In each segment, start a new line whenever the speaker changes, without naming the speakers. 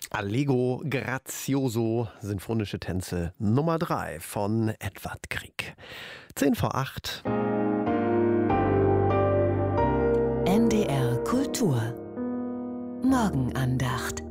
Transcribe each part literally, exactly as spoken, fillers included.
Allegro Grazioso, sinfonische Tänze Nummer drei von Edvard Grieg. Zehn vor acht.
N D R Kultur Morgenandacht.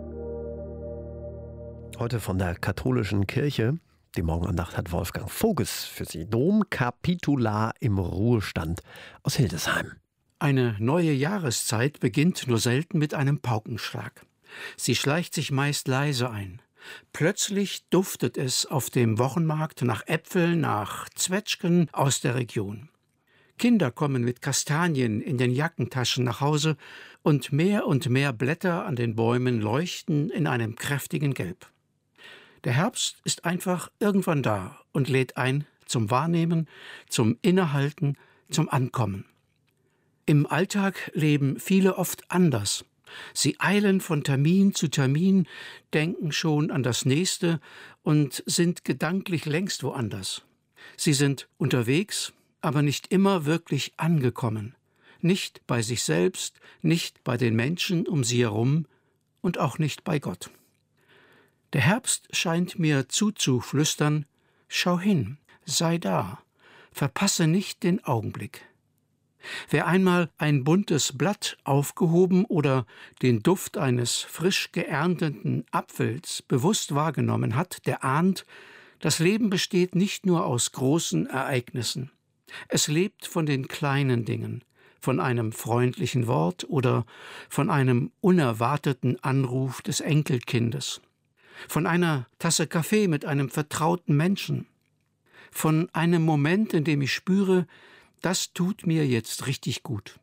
Heute von der katholischen Kirche. Die Morgenandacht hat Wolfgang Voges für Sie. Domkapitular im Ruhestand aus Hildesheim.
Eine neue Jahreszeit beginnt nur selten mit einem Paukenschlag. Sie schleicht sich meist leise ein. Plötzlich duftet es auf dem Wochenmarkt nach Äpfeln, nach Zwetschgen aus der Region. Kinder kommen mit Kastanien in den Jackentaschen nach Hause und mehr und mehr Blätter an den Bäumen leuchten in einem kräftigen Gelb. Der Herbst ist einfach irgendwann da und lädt ein zum Wahrnehmen, zum Innehalten, zum Ankommen. Im Alltag leben viele oft anders. Sie eilen von Termin zu Termin, denken schon an das Nächste und sind gedanklich längst woanders. Sie sind unterwegs, aber nicht immer wirklich angekommen. Nicht bei sich selbst, nicht bei den Menschen um sie herum und auch nicht bei Gott. Der Herbst scheint mir zuzuflüstern: Schau hin, sei da, verpasse nicht den Augenblick. Wer einmal ein buntes Blatt aufgehoben oder den Duft eines frisch geernteten Apfels bewusst wahrgenommen hat, der ahnt, das Leben besteht nicht nur aus großen Ereignissen. Es lebt von den kleinen Dingen, von einem freundlichen Wort oder von einem unerwarteten Anruf des Enkelkindes, von einer Tasse Kaffee mit einem vertrauten Menschen, von einem Moment, in dem ich spüre, das tut mir jetzt richtig gut.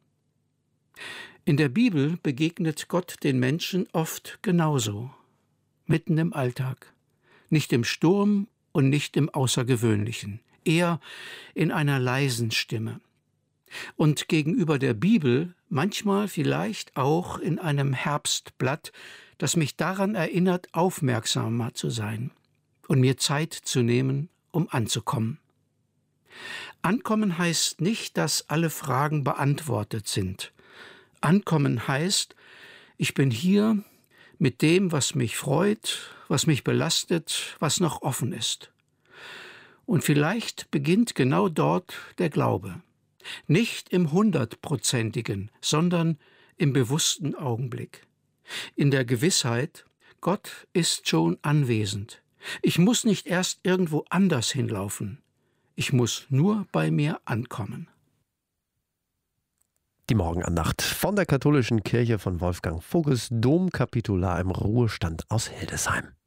In der Bibel begegnet Gott den Menschen oft genauso, mitten im Alltag, nicht im Sturm und nicht im Außergewöhnlichen, eher in einer leisen Stimme. Und gegenüber der Bibel manchmal vielleicht auch in einem Herbstblatt, das mich daran erinnert, aufmerksamer zu sein und mir Zeit zu nehmen, um anzukommen. Ankommen heißt nicht, dass alle Fragen beantwortet sind. Ankommen heißt, ich bin hier mit dem, was mich freut, was mich belastet, was noch offen ist. Und vielleicht beginnt genau dort der Glaube. Nicht im hundertprozentigen, sondern im bewussten Augenblick. In der Gewissheit, Gott ist schon anwesend. Ich muss nicht erst irgendwo anders hinlaufen. Ich muss nur bei mir ankommen.
Die Morgenandacht von der katholischen Kirche von Wolfgang Voges, Domkapitular im Ruhestand aus Hildesheim.